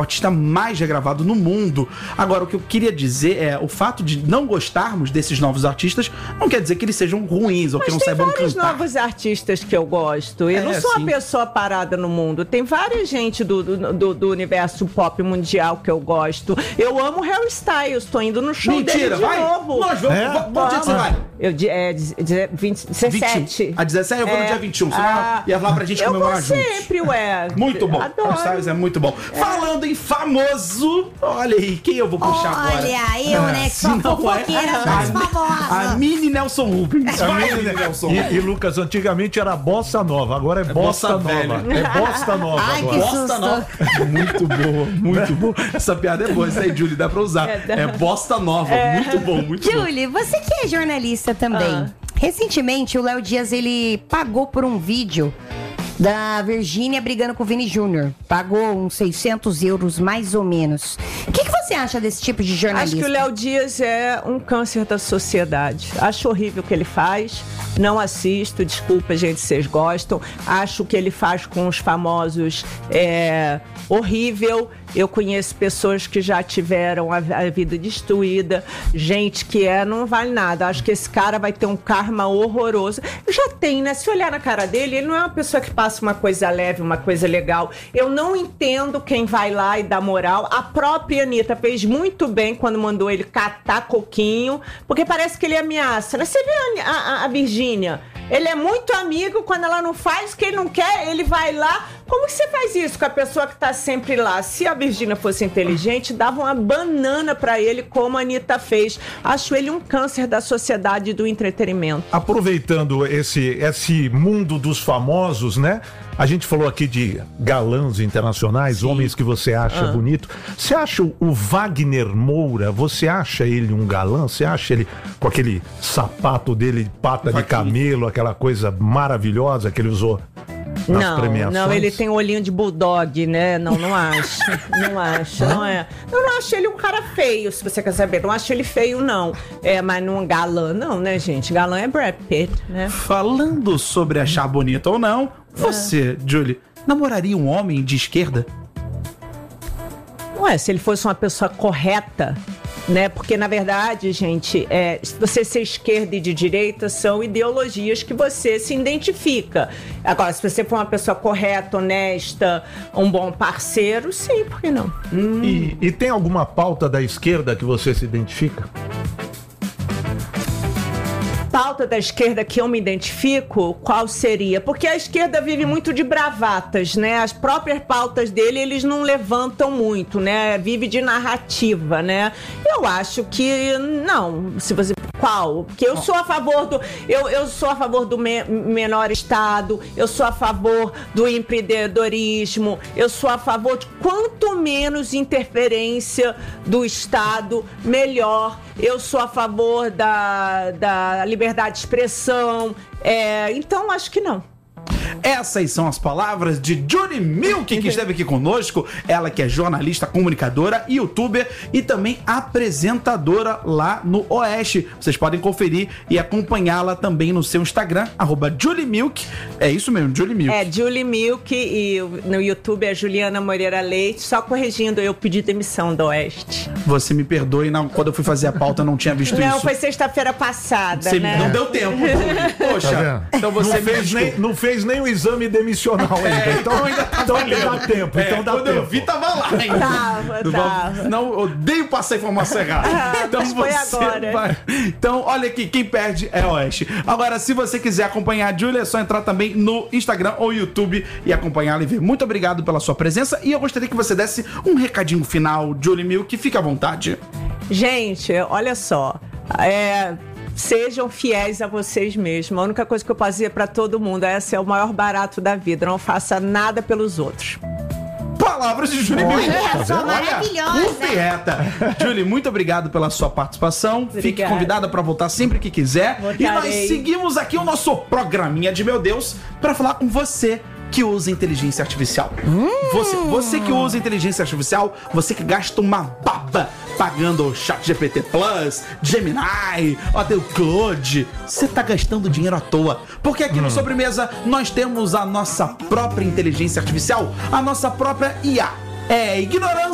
artista mais regravado no mundo. Agora, o que eu queria dizer é, o fato de não gostarmos desses novos artistas não quer dizer que eles sejam ruins ou que não saibam cantar. Mas tem vários novos artistas que eu gosto. Eu não sou uma pessoa parada no mundo. Tem várias gente do universo pop mundial que eu gosto. Eu amo Harry Styles. Tô indo no show dele de novo. Nós vamos. Qual dia que você vai? 17. A 17 eu vou no dia 21. Você ia falar pra gente comemorar juntos. Eu sempre, ué. Muito bom. Adoro. Harry Styles é muito bom. Falando em famoso, olha aí, quem eu vou puxar agora? Olha, eu, né, que sou fofoqueira das famosas. A Mini Nelson Rubens. E Lucas, antigamente era bossa nova, agora é bossa nova. É bosta nova. Ai, agora. que Bosta nova. Muito boa, muito boa. Essa piada é boa, isso aí, Julie, dá pra usar. É bosta nova. Muito bom, muito bom. Julie, você que é jornalista também. Recentemente, o Léo Dias, ele pagou por um vídeo da Virgínia brigando com o Vini Júnior. Pagou uns 600 euros, mais ou menos. O que você acha desse tipo de jornalista? Acho que o Léo Dias é um câncer da sociedade. Acho horrível o que ele faz. Não assisto, desculpa, gente, vocês gostam. Acho que ele faz com os famosos horrível. Eu conheço pessoas que já tiveram a vida destruída. Gente que não vale nada. Acho que esse cara vai ter um karma horroroso. Já tem, né? Se olhar na cara dele, ele não é uma pessoa que passa uma coisa leve, uma coisa legal. Eu não entendo quem vai lá e dá moral. A própria Anitta fez muito bem quando mandou ele catar coquinho, porque parece que ele ameaça. Você vê a Virgínia? Ele é muito amigo, quando ela não faz o que ele não quer, ele vai lá. Como que você faz isso com a pessoa que tá sempre lá? Se a Virgínia fosse inteligente, dava uma banana pra ele, como a Anitta fez. Acho ele um câncer da sociedade e do entretenimento. Aproveitando esse mundo dos famosos, né? A gente falou aqui de galãs internacionais, sim, homens que você acha bonito. Você acha o Wagner Moura, você acha ele um galã? Você acha ele com aquele sapato dele de pata de camelo, aquela coisa maravilhosa que ele usou nas premiações? Não, ele tem um olhinho de bulldog, né? Não acho. Não acho, não é. Eu não acho ele um cara feio, se você quer saber. Não acho ele feio, não. Mas não galã, não, né, gente? Galã é Brad Pitt, né? Falando sobre achar bonito ou não, você, Julie, namoraria um homem de esquerda? Ué, se ele fosse uma pessoa correta, né? Porque, na verdade, gente, você ser esquerda e de direita são ideologias que você se identifica. Agora, se você for uma pessoa correta, honesta, um bom parceiro, sim, por que não? E tem alguma pauta da esquerda que você se identifica? Pauta da esquerda que eu me identifico, qual seria? Porque a esquerda vive muito de bravatas, né? As próprias pautas dele, eles não levantam muito, né? Vive de narrativa, né? Eu acho que não. Se você... Qual? Porque eu sou a favor do... Eu sou a favor do menor Estado, eu sou a favor do empreendedorismo, eu sou a favor de quanto menos interferência do Estado, melhor. Eu sou a favor da liberdade de expressão. Então, acho que não. Essas são as palavras de Julie Milk, que esteve aqui conosco. Ela que é jornalista, comunicadora, youtuber e também apresentadora lá no Oeste. Vocês podem conferir e acompanhá-la também no seu Instagram, @JulieMilk. É isso mesmo, Julie Milk. É, Julie Milk, e no YouTube é Juliana Moreira Leite. Só corrigindo, eu pedi demissão do Oeste. Você me perdoe, quando eu fui fazer a pauta eu não tinha visto isso. Não, foi sexta-feira passada, né? Não deu tempo, Julie. Poxa, tá, então você não fez nem o exame demissional ainda. Então ainda dá tempo. Quando eu vi, tava lá ainda. Tava. Não, odeio passar informação errada. Então foi agora. Então, olha aqui, quem perde é Oeste. Agora, se você quiser acompanhar a Julie, é só entrar também no Instagram ou YouTube e acompanhá-la e ver. Muito obrigado pela sua presença e eu gostaria que você desse um recadinho final, Julie Milk, fique à vontade. Gente, olha só. Sejam fiéis a vocês mesmos. A única coisa que eu posso dizer pra todo mundo é: esse é o maior barato da vida. Não faça nada pelos outros. Palavras de Julie Milk. Maravilhosa. Julie, muito obrigado pela sua participação. Obrigada. Fique convidada para voltar sempre que quiser. Voltarei. E nós seguimos aqui o nosso programinha de Meu Deus para falar com você que usa inteligência artificial. Você que usa inteligência artificial, você que gasta uma baba pagando o ChatGPT Plus, Gemini, até o Claude, você tá gastando dinheiro à toa. Porque aqui no Sobremesa nós temos a nossa própria inteligência artificial, a nossa própria IA. Ignorância